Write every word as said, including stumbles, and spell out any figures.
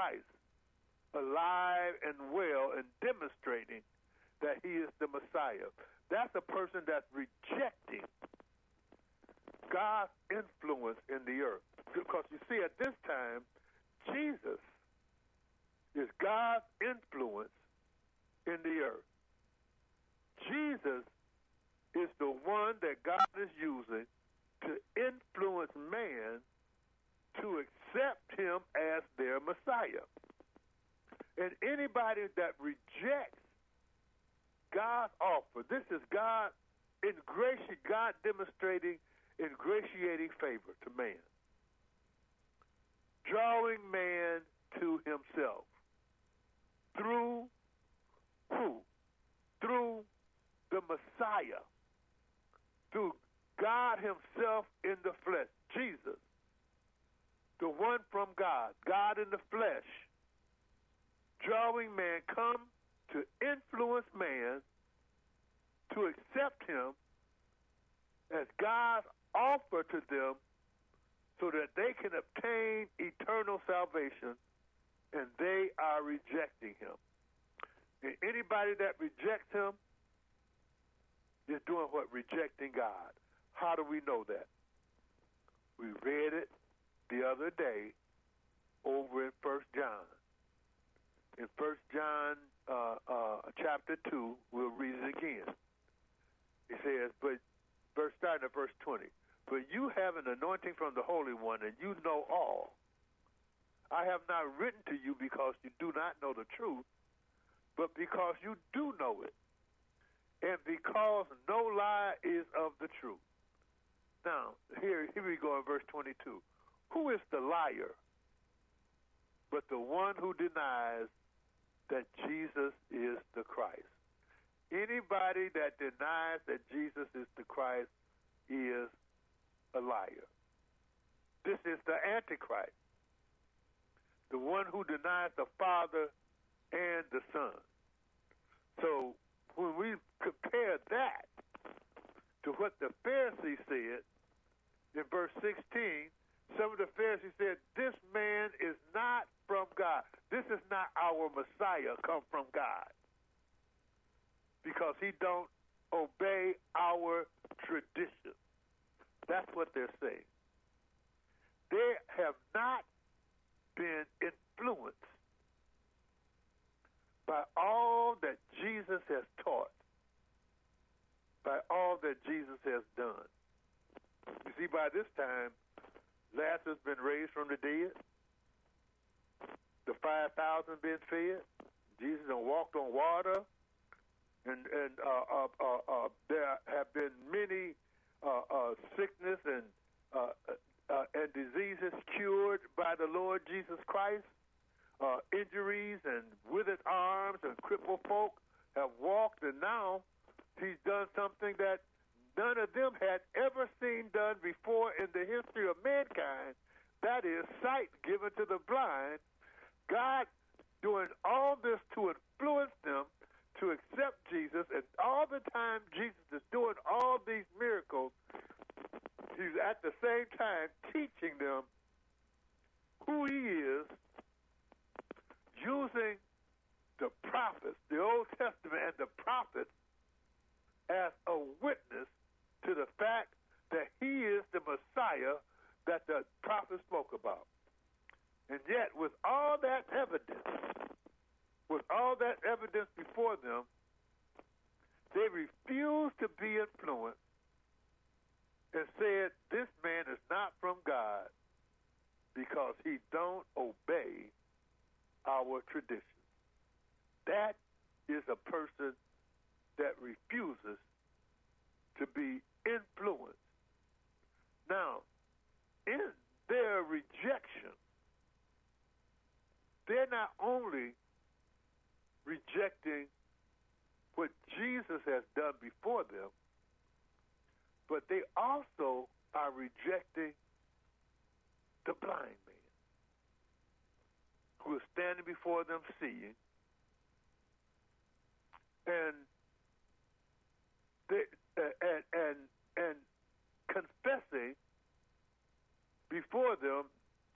Christ alive and well and demonstrating that he is the Messiah. That's a person that's rejecting God's influence in the earth. Because you see, at this time, Jesus is God's influence in the earth. Jesus is the one that God is using to influence man to accept him as their Messiah. And anybody that rejects God's offer, this is God ingratiating, God demonstrating ingratiating favor to man, drawing man to himself through who? Through the Messiah, through God himself in the flesh, Jesus, the one from God, God in the flesh, drawing man, come to influence man to accept him as God's offer to them so that they can obtain eternal salvation, and they are rejecting him. And anybody that rejects him is doing what? Rejecting God. How do we know that? We read it the other day over in First John. In First John uh, uh, chapter two, we'll read it again. It says, but verse starting at verse twenty, but you have an anointing from the Holy One, and you know all. I have not written to you because you do not know the truth, but because you do know it, and because no lie is of the truth. Now, here, here we go in verse twenty-two. Who is the liar but the one who denies that Jesus is the Christ? Anybody that denies that Jesus is the Christ is a liar. This is the Antichrist, the one who denies the Father and the Son. So when we compare that to what the Pharisees said in verse sixteen, some of the Pharisees said, this man is not from God. This is not our Messiah come from God, because he don't obey our tradition. That's what they're saying. They have not been influenced by all that Jesus has taught, by all that Jesus has done. You see, by this time, Lazarus has been raised from the dead. The five thousand been fed. Jesus has walked on water. And, and uh, uh, uh, uh, there have been many uh, uh, sickness and uh, uh, and diseases cured by the Lord Jesus Christ. Uh, injuries and withered arms and crippled folk have walked, and now he's done something that none of them had ever seen done before in the history of mankind. That is sight given to the blind. God doing all this to influence them to accept Jesus, and all the time Jesus is doing all these miracles, he's at the same time teaching them who he is, using the prophets, the Old Testament and the prophets, as a witness to the fact that he is the Messiah that the prophets spoke about. And yet, with all that evidence, with all that evidence before them, they refused to be influenced and said, this man is not from God because he don't obey our traditions. That is a person that refuses to be influenced. Now, in their rejection, they're not only rejecting what Jesus has done before them, but they also are rejecting the blind man who is standing before them seeing, and they, uh, and and and confessing before them